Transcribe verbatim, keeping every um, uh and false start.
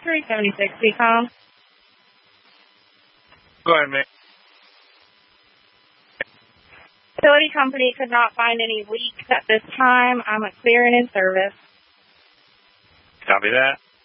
three seventy-six, P COM. Go ahead, mate. Utility company could not find any leaks at this time. I'm clearing in service. Copy that.